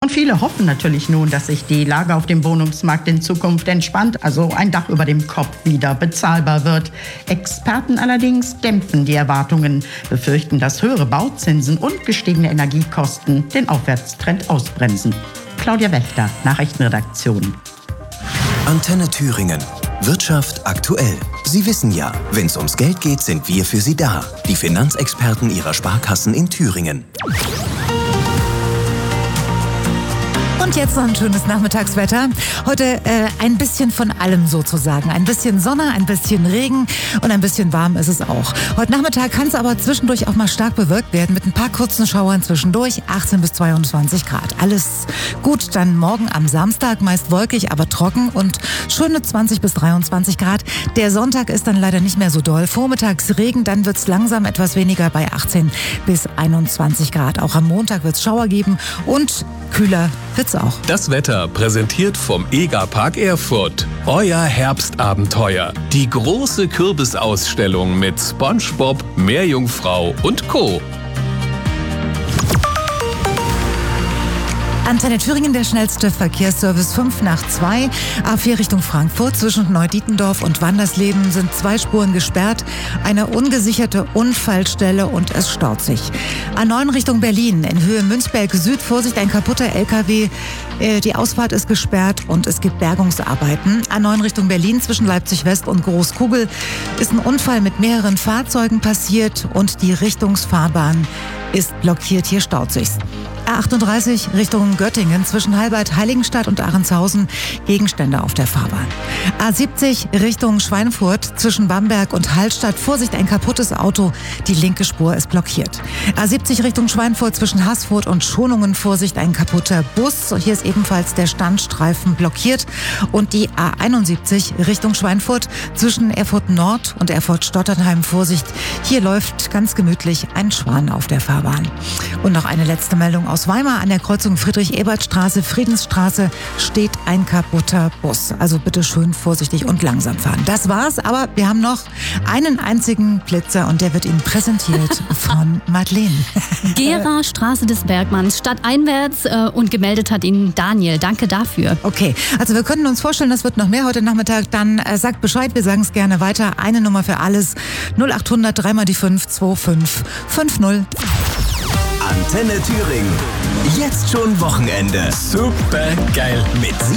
Und viele hoffen natürlich nun, dass sich die Lage auf dem Wohnungsmarkt in Zukunft entspannt, also ein Dach über dem Kopf wieder bezahlbar wird. Experten allerdings dämpfen die Erwartungen, befürchten, dass höhere Bauzinsen und gestiegene Energiekosten den Aufwärtstrend ausbremsen. Claudia Wächter, Nachrichtenredaktion. Antenne Thüringen. Wirtschaft aktuell. Sie wissen ja, wenn es ums Geld geht, sind wir für Sie da. Die Finanzexperten Ihrer Sparkassen in Thüringen. Und jetzt noch ein schönes Nachmittagswetter. Heute ein bisschen von allem sozusagen. Ein bisschen Sonne, ein bisschen Regen und ein bisschen warm ist es auch. Heute Nachmittag kann es aber zwischendurch auch mal stark bewölkt werden mit ein paar kurzen Schauern zwischendurch. 18 bis 22 Grad. Alles gut. Dann morgen am Samstag meist wolkig, aber trocken und schöne 20 bis 23 Grad. Der Sonntag ist dann leider nicht mehr so doll. Vormittags Regen, dann wird es langsam etwas weniger bei 18 bis 21 Grad. Auch am Montag wird es Schauer geben und kühler wird's auch. Das Wetter präsentiert vom EGA-Park Erfurt. Euer Herbstabenteuer. Die große Kürbisausstellung mit SpongeBob, Meerjungfrau und Co. Antenne Thüringen, der schnellste Verkehrsservice 5 nach 2. A4 Richtung Frankfurt zwischen Neudietendorf und Wandersleben sind 2 Spuren gesperrt. Eine ungesicherte Unfallstelle und es staut sich. A9 Richtung Berlin in Höhe Münzberg Süd. Vorsicht, ein kaputter LKW. Die Ausfahrt ist gesperrt und es gibt Bergungsarbeiten. A9 Richtung Berlin zwischen Leipzig West und Großkugel ist ein Unfall mit mehreren Fahrzeugen passiert und die Richtungsfahrbahn ist blockiert. Hier staut sich's. A38 Richtung Göttingen zwischen Halbert, Heiligenstadt und Ahrentshausen Gegenstände auf der Fahrbahn. A70 Richtung Schweinfurt zwischen Bamberg und Hallstatt. Vorsicht, ein kaputtes Auto. Die linke Spur ist blockiert. A70 Richtung Schweinfurt zwischen Haßfurt und Schonungen. Vorsicht, ein kaputter Bus. Hier ist ebenfalls der Standstreifen blockiert. Und die A71 Richtung Schweinfurt zwischen Erfurt Nord und Erfurt Stotternheim. Vorsicht, hier läuft ganz gemütlich ein Schwan auf der Fahrbahn. Und noch eine letzte Meldung aus Weimar. An der Kreuzung Friedrich-Ebert-Straße, Friedensstraße steht ein kaputter Bus. Also bitte schön vorsichtig und langsam fahren. Das war's, aber wir haben noch einen einzigen Blitzer und der wird Ihnen präsentiert von Madeleine. Gera, Straße des Bergmanns, stadteinwärts und gemeldet hat ihn Daniel. Danke dafür. Okay, also wir können uns vorstellen, das wird noch mehr heute Nachmittag. Dann sagt Bescheid, wir sagen es gerne weiter. Eine Nummer für alles, 0800 3 mal die 5 2550. Antenne Thüringen. Jetzt schon Wochenende. Super geil. Mit